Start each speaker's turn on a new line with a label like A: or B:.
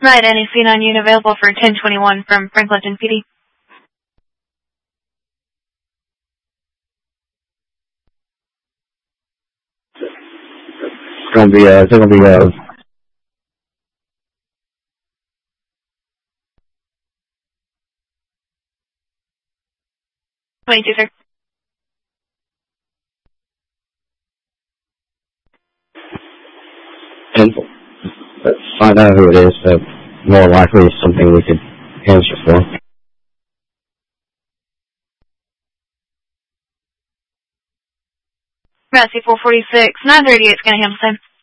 A: Right, any C9 unit available for 1021 from Franklinton PD.
B: It's gonna be
A: 22, sir.
B: and find out who it is, but more likely it's something we could answer for.
A: Right, C446, 938's gonna handle the same.